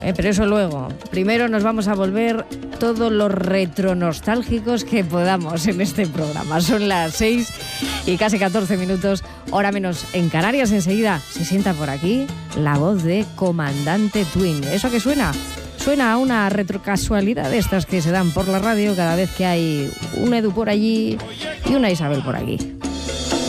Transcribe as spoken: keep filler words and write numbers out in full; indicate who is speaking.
Speaker 1: Eh, pero eso luego. Primero nos vamos a volver todos los retronostálgicos que podamos en este programa. Son las seis y casi catorce minutos, hora menos en Canarias. Enseguida se sienta por aquí la voz de Comandante Twin. ¿Eso qué suena? Suena a una retrocasualidad de estas que se dan por la radio cada vez que hay un Edu por allí y una Isabel por aquí.